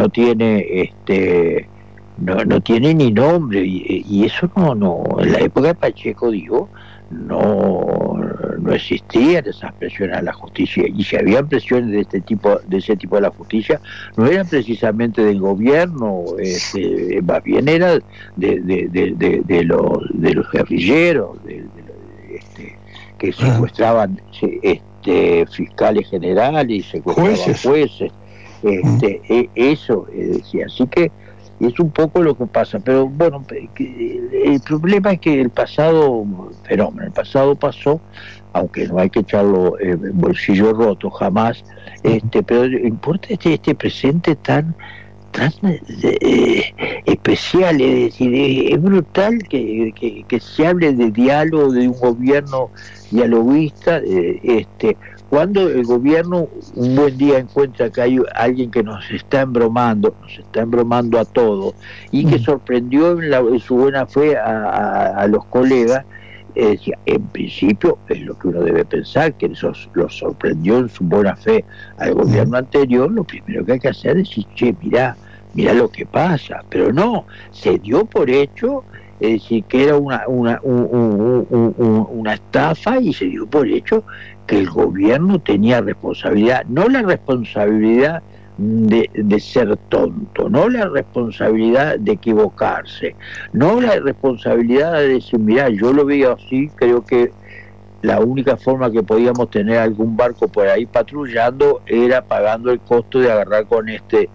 ni nombre, y eso no en la época de Pacheco, digo, no existían esas presiones a la justicia, y si había presiones de ese tipo de la justicia, no eran precisamente del gobierno, más bien era de los guerrilleros, que secuestraban fiscales generales y secuestraban jueces. Eso, así que es un poco lo que pasa, pero bueno, el problema es que el pasado pasó, aunque no hay que echarlo en bolsillo roto jamás, pero importa este presente tan especial, es decir, es brutal que se hable de diálogo, de un gobierno dialoguista, cuando el gobierno un buen día encuentra que hay alguien que nos está embromando a todos, y que sorprendió en su buena fe a los colegas. En principio es lo que uno debe pensar, que eso los sorprendió en su buena fe al gobierno anterior. Lo primero que hay que hacer es decir, che, mirá lo que pasa, pero no, se dio por hecho, es decir, que era una estafa, y se dio por hecho que el gobierno tenía responsabilidad, no la responsabilidad de ser tonto, no la responsabilidad de equivocarse, no la responsabilidad de decir, mirá, yo lo veo así, creo que la única forma que podíamos tener algún barco por ahí patrullando era pagando el costo de agarrar con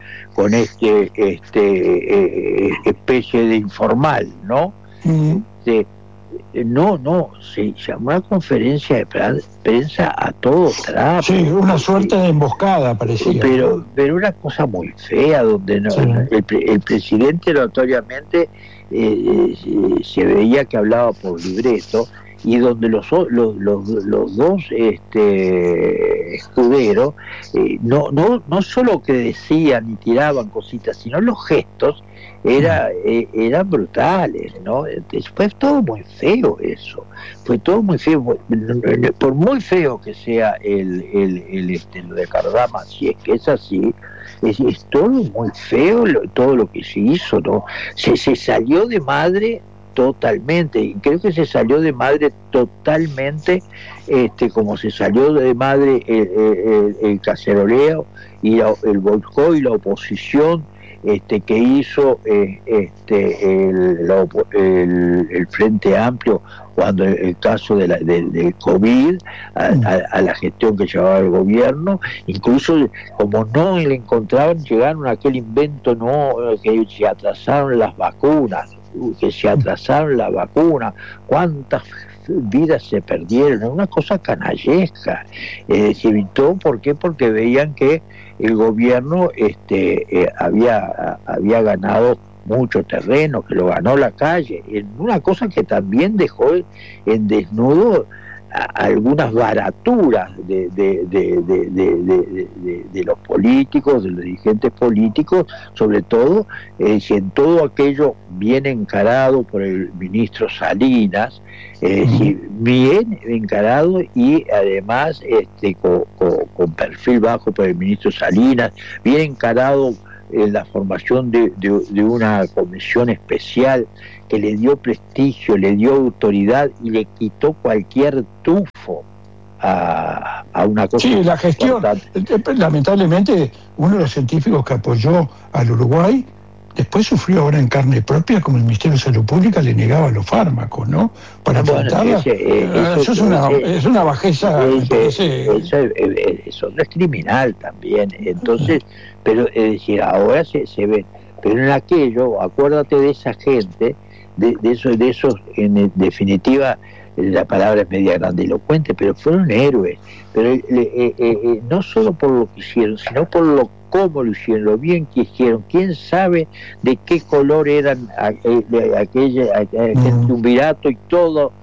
especie de informal, ¿no? Se llamó a conferencia de prensa a todo trapo. Sí, una suerte de emboscada parecía. Pero una cosa muy fea, donde el presidente notoriamente se veía que hablaba por libreto, y donde los dos escuderos no solo que decían y tiraban cositas, sino los gestos eran brutales, ¿no? Fue todo muy feo eso, fue todo muy feo, por muy feo que sea lo de Cardama, si es que es así, es todo muy feo, todo lo que se hizo, ¿no? Se salió de madre totalmente, y creo que se salió de madre totalmente, como se salió de madre el caceroleo y el boicot y la oposición que hizo el Frente Amplio cuando el caso del COVID, a la gestión que llevaba el gobierno. Incluso como no le encontraban, llegaron a aquel invento, no, que se atrasaron las vacunas. que se atrasaron la vacuna, cuántas vidas se perdieron, una cosa canallesca. Todo, ¿por qué? Porque veían que el gobierno había ganado mucho terreno, que lo ganó la calle, en una cosa que también dejó en desnudo algunas baraturas de los políticos, de los dirigentes políticos, sobre todo si en todo aquello bien encarado por el ministro Salinas, bien encarado y además con perfil bajo por el ministro Salinas, bien encarado en la formación de una comisión especial que le dio prestigio, le dio autoridad y le quitó cualquier tufo a una cosa. Sí, la gestión. Importante. Lamentablemente, uno de los científicos que apoyó al Uruguay después sufrió ahora en carne propia como el Ministerio de Salud Pública le negaba los fármacos, ¿no? Para enfrentarla. Eso es una bajeza. Eso no es criminal también. Entonces, pero es decir, ahora se ve. Pero en aquello, acuérdate de esa gente, de esos, en definitiva, la palabra es media grandilocuente, pero fueron héroes. Pero no solo por lo que hicieron, sino por cómo lo hicieron, lo bien que hicieron. ¿Quién sabe de qué color eran aquel triunvirato y todo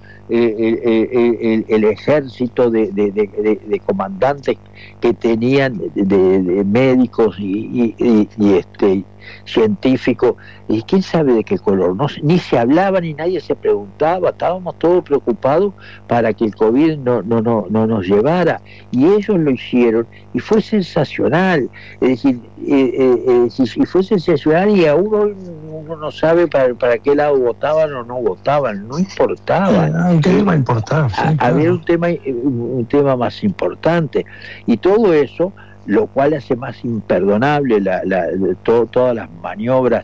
el ejército de comandantes que tenían, de médicos y científicos? ¿Y quién sabe de qué color? Ni se hablaba ni nadie se preguntaba, estábamos todos preocupados para que el COVID no nos llevara, y ellos lo hicieron y fue sensacional. Es decir, y fue sensacional, y aún uno no sabe para qué lado votaban o no votaban, no importaba. ¿Qué iba a importar? Sí, había un tema más importante, y todo eso, lo cual hace más imperdonable todas las maniobras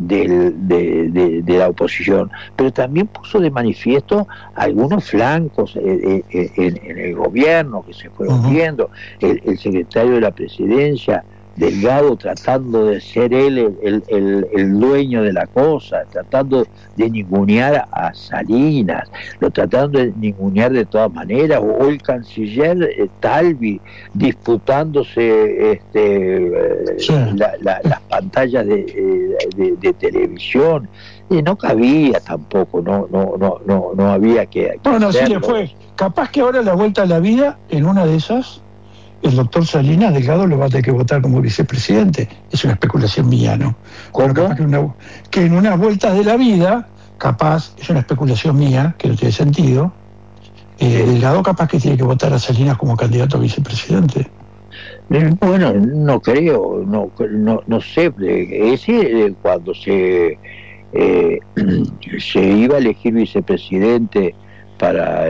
de la oposición, pero también puso de manifiesto algunos flancos en el gobierno que se fueron viendo. El secretario de la Presidencia, Delgado, tratando de ser él el dueño de la cosa, tratando de ningunear a Salinas, lo tratando de ningunear de todas maneras, o el canciller Talvi disputándose las pantallas de televisión. No cabía tampoco, no había que bueno, sí le fue. Capaz que ahora la vuelta a la vida, en una de esas, el doctor Salinas Delgado lo va a tener que votar como vicepresidente. Es una especulación mía, ¿no? Bueno, capaz que en unas vueltas de la vida, capaz, es una especulación mía, que no tiene sentido, Delgado capaz que tiene que votar a Salinas como candidato a vicepresidente. Bueno, no creo, no sé. Cuando se iba a elegir vicepresidente para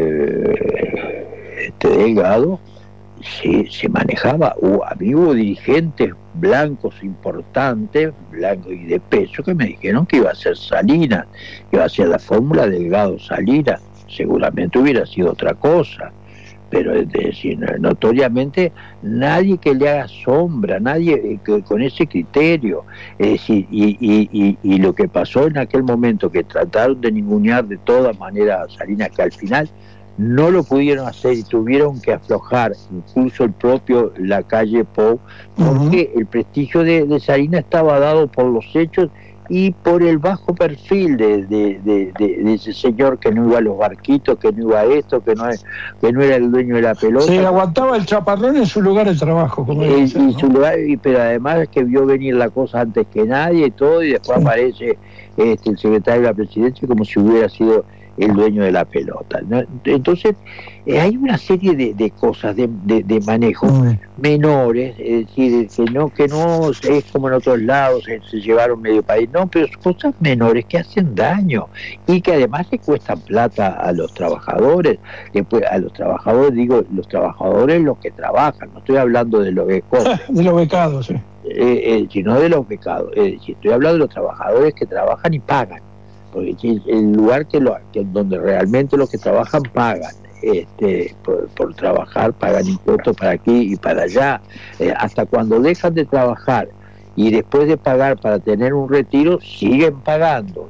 Delgado, se manejaba, hubo dirigentes blancos importantes, blancos y de peso, que me dijeron que iba a ser Salinas, que iba a ser la fórmula Delgado-Salinas. Seguramente hubiera sido otra cosa, pero es decir, notoriamente nadie que le haga sombra, nadie con ese criterio. Es decir, y lo que pasó en aquel momento, que trataron de ningunear de todas maneras a Salinas, que al final no lo pudieron hacer y tuvieron que aflojar, incluso el propio Lacalle Pou, porque el prestigio de Salinas estaba dado por los hechos y por el bajo perfil de ese señor, que no iba a los barquitos, que no iba a esto, que no era el dueño de la pelota. Se aguantaba el chaparrón en su lugar de trabajo, como pero además que vio venir la cosa antes que nadie y todo, y después aparece el secretario de la Presidencia como si hubiera sido el dueño de la pelota, ¿no? Entonces hay una serie de cosas de manejo menores, es decir, que no es como en otros lados, se llevaron medio país, no, pero cosas menores que hacen daño y que además le cuestan plata a los trabajadores. A los trabajadores, digo, los trabajadores los que trabajan, no estoy hablando de los becados. De los becados, sí. Sino de los becados, estoy hablando de los trabajadores que trabajan y pagan, porque el lugar donde realmente los que trabajan pagan, por trabajar, pagan impuestos para aquí y para allá. Hasta cuando dejan de trabajar y después de pagar para tener un retiro siguen pagando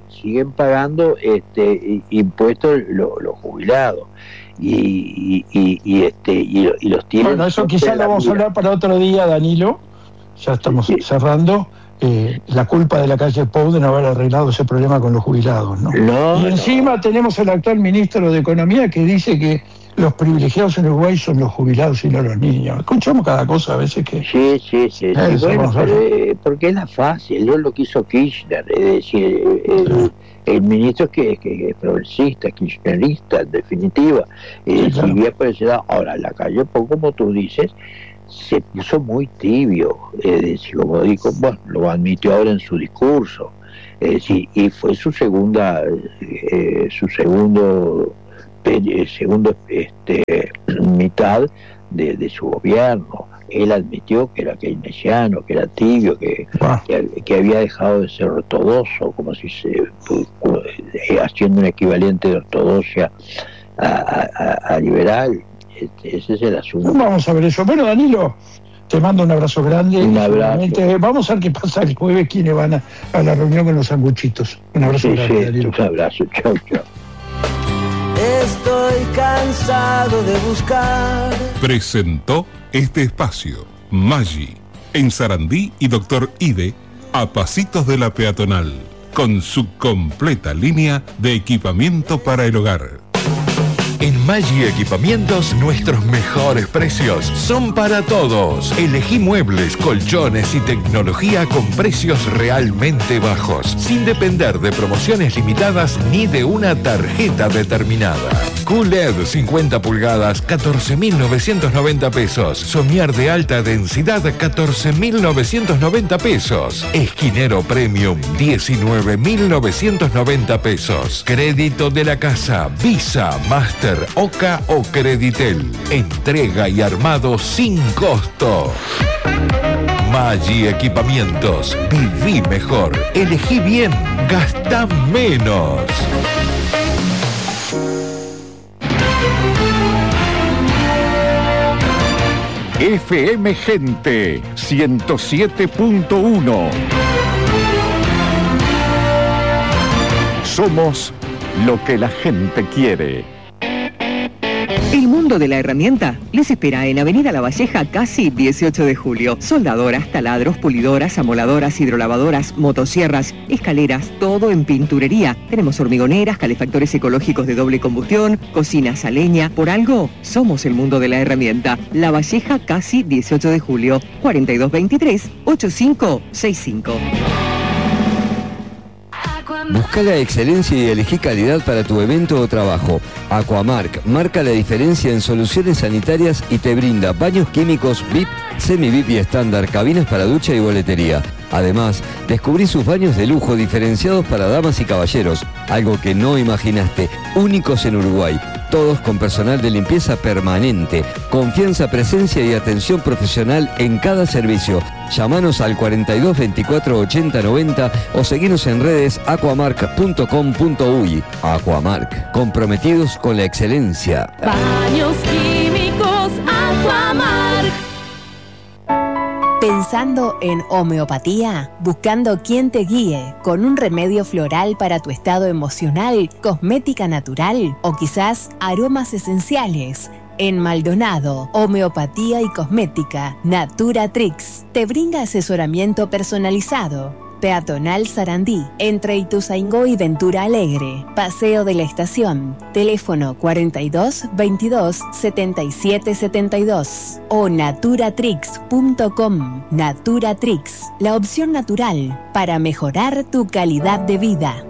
impuestos los jubilados y los tienen. Bueno, eso quizás lo vamos a hablar para otro día, Danilo. Ya estamos cerrando. La culpa de la calle Pou de no haber arreglado ese problema con los jubilados, ¿no? Y encima tenemos al actual ministro de Economía que dice que los privilegiados en Uruguay son los jubilados y no los niños. Escuchamos cada cosa a veces que... Sí. Bueno, porque es la fácil, es lo que hizo Kirchner, es decir, el ministro que es progresista, kirchnerista, en definitiva, siguió por ese lado. Ahora, la calle Pou, como tú dices, se puso muy tibio, es decir, como digo, bueno, lo admitió ahora en su discurso, es decir, y fue su segunda, mitad de su gobierno. Él admitió que era keynesiano, que era tibio, que había dejado de ser ortodoxo, como si haciendo un equivalente de ortodoxia a liberal. Ese es el asunto. Vamos a ver eso. Bueno, Danilo, te mando un abrazo grande. Un abrazo. Vamos a ver qué pasa el jueves, quiénes van a la reunión con los sanguchitos. Un abrazo grande, Danilo. Un abrazo, chau. Estoy cansado de buscar. Presentó este espacio Maggi, en Sarandí y Doctor Ide, a pasitos de la peatonal, con su completa línea de equipamiento para el hogar. En Maggi Equipamientos nuestros mejores precios son para todos. Elegí muebles, colchones y tecnología con precios realmente bajos, sin depender de promociones limitadas ni de una tarjeta determinada. QLED 50 pulgadas, 14.990 pesos. Somier de alta densidad, 14.990 pesos. Esquinero Premium, 19.990 pesos. Crédito de la casa, Visa, Master, Oca o Creditel. Entrega y armado sin costo. Maggi Equipamientos. Viví mejor. Elegí bien. Gastá menos. FM Gente 107.1. Somos lo que la gente quiere. El mundo de la herramienta les espera en Avenida La Valleja, casi 18 de julio. Soldadoras, taladros, pulidoras, amoladoras, hidrolavadoras, motosierras, escaleras, todo en pinturería. Tenemos hormigoneras, calefactores ecológicos de doble combustión, cocinas a leña. Por algo, somos el mundo de la herramienta. La Valleja, casi 18 de julio, 4223-8565. Busca la excelencia y elegí calidad para tu evento o trabajo. Aquamark marca la diferencia en soluciones sanitarias y te brinda baños químicos VIP, semi-VIP y estándar, cabinas para ducha y boletería. Además, descubrí sus baños de lujo diferenciados para damas y caballeros, algo que no imaginaste, únicos en Uruguay. Todos con personal de limpieza permanente, confianza, presencia y atención profesional en cada servicio. Llámanos al 42 24 80 90 o seguinos en redes aquamark.com.uy. Aquamark, comprometidos con la excelencia. Baños químicos Aquamark. Pensando en homeopatía, buscando quien te guíe con un remedio floral para tu estado emocional, cosmética natural o quizás aromas esenciales. En Maldonado, Homeopatía y Cosmética, Naturatrix te brinda asesoramiento personalizado. Peatonal Sarandí, entre Ituzaingó y Ventura Alegre. Paseo de la Estación. Teléfono 42 22 77 72 o naturatrix.com. Naturatrix, la opción natural para mejorar tu calidad de vida.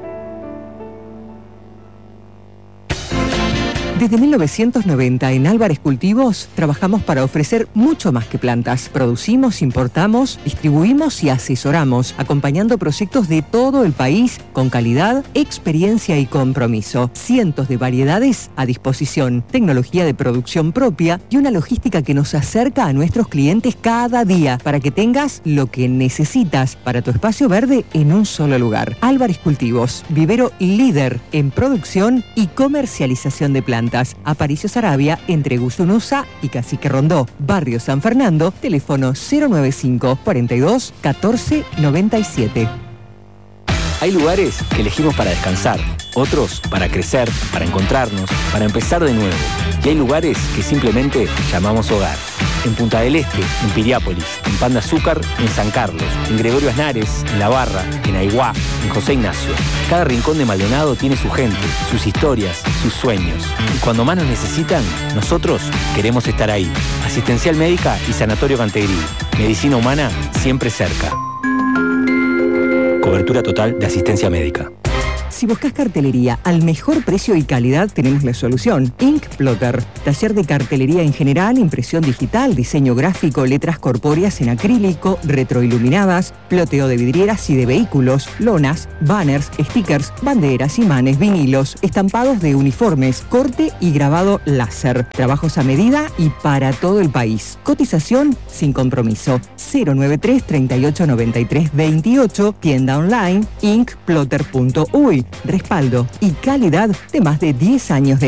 Desde 1990 en Álvarez Cultivos trabajamos para ofrecer mucho más que plantas. Producimos, importamos, distribuimos y asesoramos, acompañando proyectos de todo el país con calidad, experiencia y compromiso. Cientos de variedades a disposición, tecnología de producción propia y una logística que nos acerca a nuestros clientes cada día para que tengas lo que necesitas para tu espacio verde en un solo lugar. Álvarez Cultivos, vivero líder en producción y comercialización de plantas. Ventas, Aparicio Sarabia, entre Gusunusa y Cacique Rondó, Barrio San Fernando, teléfono 095 42 14 97. Hay lugares que elegimos para descansar, otros para crecer, para encontrarnos, para empezar de nuevo. Y hay lugares que simplemente llamamos hogar. En Punta del Este, en Piriápolis, en Pan de Azúcar, en San Carlos, en Gregorio Aznares, en La Barra, en Aiguá, en José Ignacio. Cada rincón de Maldonado tiene su gente, sus historias, sus sueños. Y cuando más nos necesitan, nosotros queremos estar ahí. Asistencial Médica y Sanatorio Cantegrí. Medicina humana siempre cerca. Cobertura total de asistencia médica. Si buscas cartelería al mejor precio y calidad, tenemos la solución. Ink Plotter, taller de cartelería en general, impresión digital, diseño gráfico, letras corpóreas en acrílico, retroiluminadas, ploteo de vidrieras y de vehículos, lonas, banners, stickers, banderas, imanes, vinilos, estampados de uniformes, corte y grabado láser. Trabajos a medida y para todo el país. Cotización sin compromiso. 093 38 93 28, tienda online, inkplotter.uy. Respaldo y calidad de más de 10 años de